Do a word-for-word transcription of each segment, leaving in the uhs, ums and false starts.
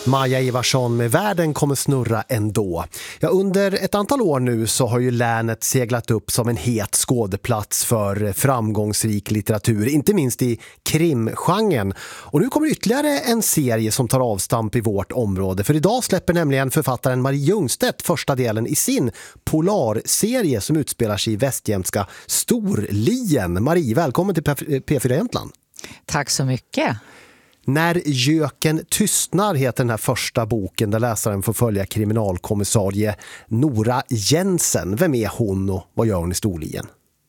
Maja Ivarsson med Världen kommer snurra ändå. Ja, under ett antal år nu så har ju länet seglat upp som en het skådeplats för framgångsrik litteratur, inte minst i krimgenren. Och nu kommer ytterligare en serie som tar avstamp i vårt område. För idag släpper nämligen författaren Marie Ljungstedt första delen i sin Polar-serie som utspelar sig i västjämtska Storlien. Marie, välkommen till P fyra Jämtland. Tack så mycket. När göken tystnar heter den här första boken där läsaren får följa kriminalkommissarie Nora Jensen. Vem är hon och vad gör hon i Storlien?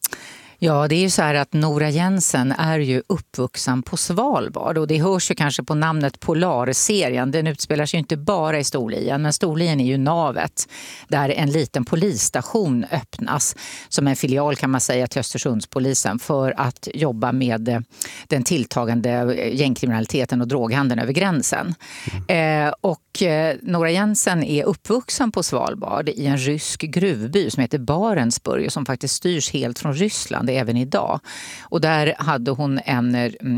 Ja, det är ju så här att Nora Jensen är ju uppvuxen på Svalbard och det hörs ju kanske på namnet Polar-serien. Den utspelar sig ju inte bara i Storlien, men Storlien är ju navet där en liten polisstation öppnas som en filial kan man säga till Östersundspolisen för att jobba med den tilltagande gängkriminaliteten och droghandeln över gränsen. Mm. Eh, och eh, Nora Jensen är uppvuxen på Svalbard i en rysk gruvby som heter Barentsburg som faktiskt styrs helt från Ryssland även idag. Och där hade hon en,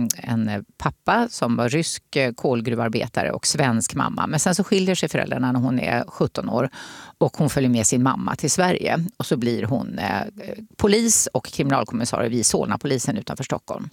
en pappa som var rysk kolgruvarbetare och svensk mamma. Men sen så skiljer sig föräldrarna när hon är sjutton år och hon följer med sin mamma till Sverige. Och så blir hon eh, polis och kriminalkommissarie vid Solna-polisen utanför Stockholm.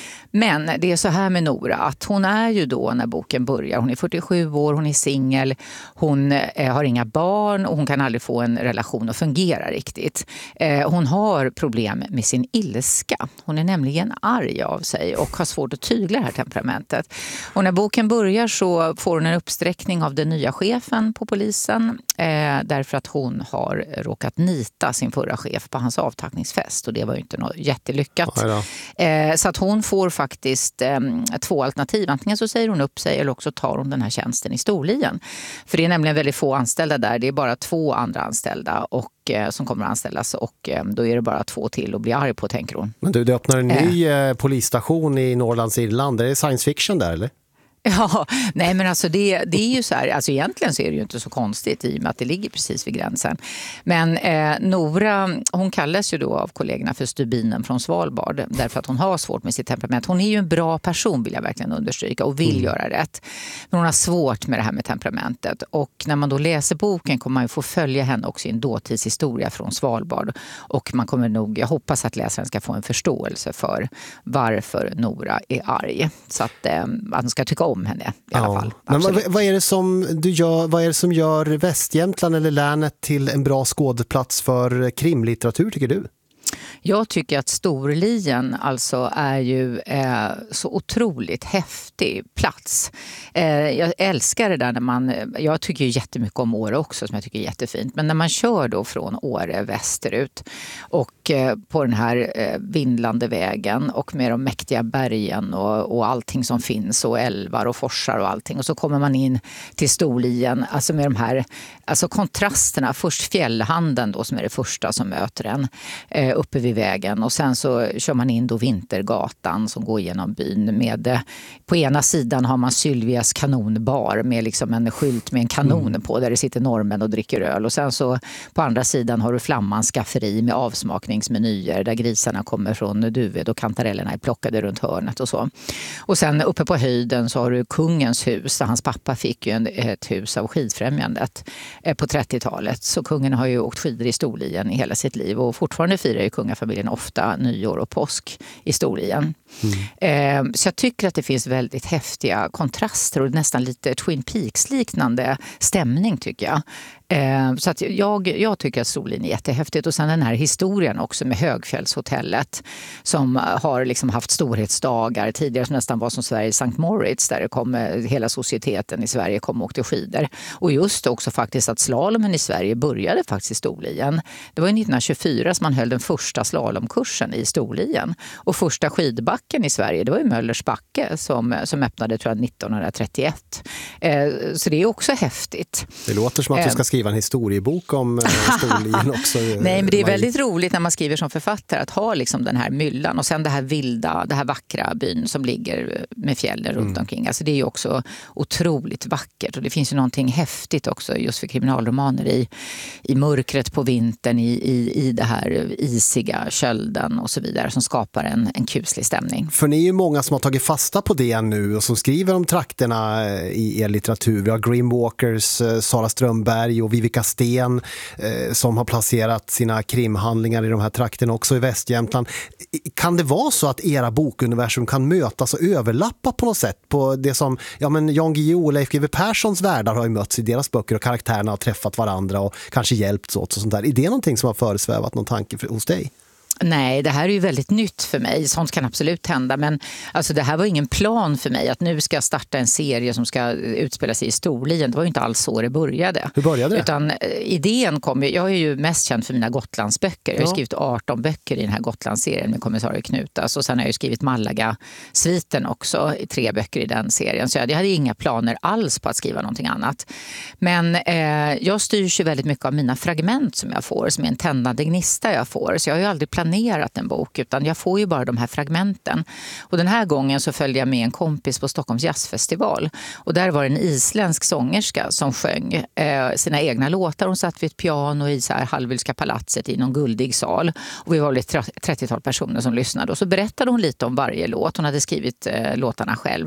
Men det är så här med Nora att hon är ju då när boken börjar, hon är fyrtiosju år, hon är singel, hon eh, har inga barn och hon kan aldrig få en relation att fungera riktigt. Eh, hon har problem med sin ilska. Hon är nämligen arg av sig och har svårt att tygla det här temperamentet. Och när boken börjar så får hon en uppsträckning av den nya chefen på polisen eh, därför att hon har råkat nita sin förra chef på hans avtackningsfest och det var ju inte något jättelyckat. Eh, så att hon får faktiskt eh, två alternativ. Antingen så säger hon upp sig eller också tar hon den här tjänsten i Storlien. För det är nämligen väldigt få anställda där. Det är bara två andra anställda och eh, som kommer att anställas och eh, då är det bara två till att bli arg på, tänker hon. Men du, det öppnar en ny eh, polisstation i Norrlands Irland. Är det science fiction där, eller? Ja, nej men alltså det, det är ju så här, alltså egentligen så är det ju inte så konstigt i och med att det ligger precis vid gränsen. Men eh, Nora, hon kallas ju då av kollegorna för stubinen från Svalbard därför att hon har svårt med sitt temperament. Hon är ju en bra person vill jag verkligen understryka och vill mm. göra rätt. Men hon har svårt med det här med temperamentet och när man då läser boken kommer man ju få följa henne också i en dåtidshistoria från Svalbard och man kommer nog, jag hoppas att läsaren ska få en förståelse för varför Nora är arg så att eh, man ska tycka om om henne i alla ja. fall. Men vad, vad är det som du gör, vad är det som gör Västjämtland eller länet till en bra skådeplats för krimlitteratur tycker du? Jag tycker att Storlien alltså är ju eh, så otroligt häftig plats. Eh, jag älskar det där när man, jag tycker ju jättemycket om Åre också som jag tycker är jättefint. Men när man kör då från Åre västerut och eh, på den här eh, vindlande vägen och med de mäktiga bergen och, och allting som finns och älvar och forsar och allting. Och så kommer man in till Storlien, alltså med de här alltså kontrasterna. Först fjällhanden då som är det första som möter en eh, uppe vid vägen och sen så kör man in då Vintergatan som går genom byn med, på ena sidan har man Sylvias kanonbar med liksom en skylt med en kanon mm. på där det sitter norrmän och dricker öl och sen så på andra sidan har du Flammans skafferi med avsmakningsmenyer där grisarna kommer från Duved och kantarellerna är plockade runt hörnet och så. Och sen uppe på höjden så har du kungens hus där hans pappa fick ju en, ett hus av skidfrämjandet eh, på trettiotalet så kungen har ju åkt skidor i Storlien i hela sitt liv och fortfarande firar ju kungafamiljen ofta nyår och påsk i Storlien. Mm. Eh, så jag tycker att det finns väldigt häftiga kontraster och nästan lite Twin Peaks-liknande stämning tycker jag. Eh, så att jag, jag tycker att Storlien är jättehäftigt och sen den här historien också med Högfällshotellet som har liksom haft storhetsdagar tidigare som nästan var som Sveriges Sankt Moritz där det kom, hela societeten i Sverige kom och åkte skidor. Och just också faktiskt att slalomen i Sverige började faktiskt i Storlien. Det var nittonhundratjugofyra som man höll den första slalomkursen i Storlien. Och första skidbacken i Sverige, det var ju Möllers backe som, som öppnade tror jag nittonhundratrettioett. Eh, så det är också häftigt. Det låter som att du ska skriva skriva en historiebok om Storlien också. Nej, men det är väldigt roligt när man skriver som författare att ha liksom den här myllan och sen det här vilda, det här vackra byn som ligger med fjällen runt mm. omkring. Alltså det är ju också otroligt vackert och det finns ju någonting häftigt också just för kriminalromaner i, i mörkret på vintern, i, i, i det här isiga kölden och så vidare som skapar en, en kuslig stämning. För ni är ju många som har tagit fasta på det nu och som skriver om trakterna i er litteratur. Vi har Grim Walkers, Sara Strömberg och Vivica Sten eh, som har placerat sina krimhandlingar i de här trakterna också i Västjämtland. Kan det vara så att era bokuniversum kan mötas och överlappa på något sätt på det som, ja men Jan Guillou och Leif G W Perssons världar har ju mötts i deras böcker och karaktärerna har träffat varandra och kanske hjälpts åt och sånt där. Är det någonting som har föresvävat någon tanke för, hos dig? Nej, det här är ju väldigt nytt för mig. Sånt kan absolut hända. Men alltså, det här var ingen plan för mig. Att nu ska jag starta en serie som ska utspela sig i Storlien. Det var ju inte alls så det började. Hur började det? Utan eh, idén kom ju... Jag är ju mest känd för mina Gotlandsböcker. Jag har ja. skrivit arton böcker i den här Gotlandsserien med kommissarie Knutas. Och sen har jag ju skrivit Malaga-sviten också. Tre böcker i den serien. Så jag hade inga planer alls på att skriva någonting annat. Men eh, jag styrs ju väldigt mycket av mina fragment som jag får. Som är en tändande gnista jag får. Så jag har ju aldrig planerat planerat en bok utan jag får ju bara de här fragmenten. Och den här gången så följde jag med en kompis på Stockholms jazzfestival och där var det en isländsk sångerska som sjöng eh, sina egna låtar. Hon satt vid ett piano i så här Hallwylska palatset i någon guldig sal och vi var ett trettiotal personer som lyssnade och så berättade hon lite om varje låt. Hon hade skrivit eh, låtarna själv.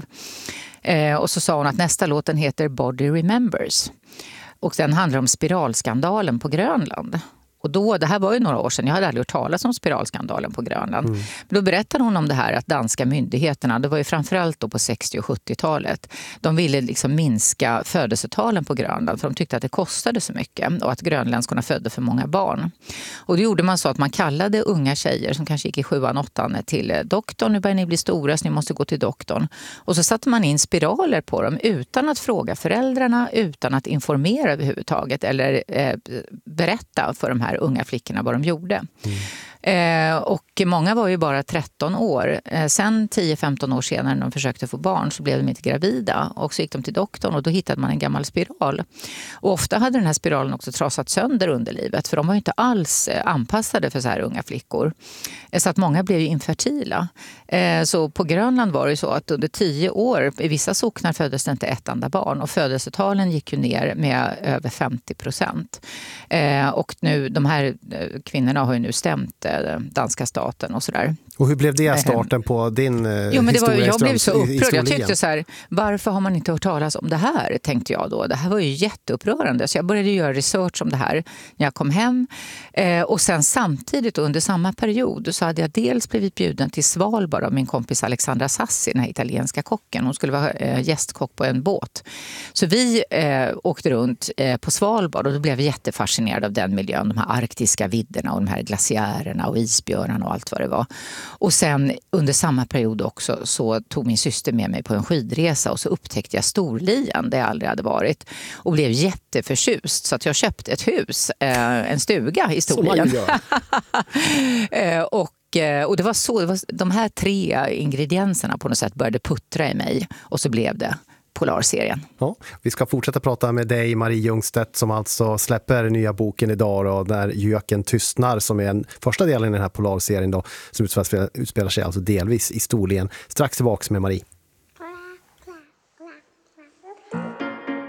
Eh, och så sa hon att nästa låten heter Body Remembers och den handlar om spiralskandalen på Grönland. Och då, det här var ju några år sedan, jag hade aldrig hört talas om spiralskandalen på Grönland. Mm. Men då berättade hon om det här att danska myndigheterna, det var ju framförallt då på sextio- och sjuttiotalet, de ville liksom minska födelsetalen på Grönland för de tyckte att det kostade så mycket och att grönländskorna födde för många barn. Och då gjorde man så att man kallade unga tjejer som kanske gick i sjuan, åttan till doktorn, nu börjar ni bli stora så ni måste gå till doktorn. Och så satte man in spiraler på dem utan att fråga föräldrarna, utan att informera överhuvudtaget eller eh, berätta för de här unga flickorna vad de gjorde. Mm. Eh, och många var ju bara tretton år. Eh, sen tio femton år senare när de försökte få barn så blev de inte gravida. Och så gick de till doktorn och då hittade man en gammal spiral. Och ofta hade den här spiralen också trasat sönder under livet. För de var ju inte alls eh, anpassade för så här unga flickor. Eh, så att många blev ju infertila. Eh, så på Grönland var det så att under tio år i vissa socknar föddes det inte ett enda barn. Och födelsetalen gick ju ner med över femtio procent. Eh, och nu, de här eh, kvinnorna har ju nu stämt eh, danska staten och sådär. Och hur blev det starten på din eh, jo, men det var, historia? Jag blev så upprörd. Jag tyckte tyckte så här, varför har man inte hört talas om det här, tänkte jag då. Det här var ju jätteupprörande. Så jag började göra research om det här när jag kom hem. Eh, och sen samtidigt under samma period så hade jag dels blivit bjuden till Svalbard av min kompis Alexandra Sassi, den här italienska kocken. Hon skulle vara eh, gästkock på en båt. Så vi eh, åkte runt eh, på Svalbard och då blev vi jättefascinerade av den miljön. De här arktiska vidderna och de här glaciärerna och isbjörnarna och allt vad det var. Och sen under samma period också så tog min syster med mig på en skidresa och så upptäckte jag Storlien där jag aldrig hade varit och blev jätteförtjust så att jag köpte ett hus, eh, en stuga i Storlien. eh, och Och det var så, det var, de här tre ingredienserna på något sätt började puttra i mig och så blev det Polarserien. Ja, vi ska fortsätta prata med dig, Marie Ljungstedt, som alltså släpper nya boken idag och där Göken tystnar som är en första delen i den här Polarserien då, som utspelar, utspelar sig alltså delvis i Storlien. Strax tillbaka med Marie.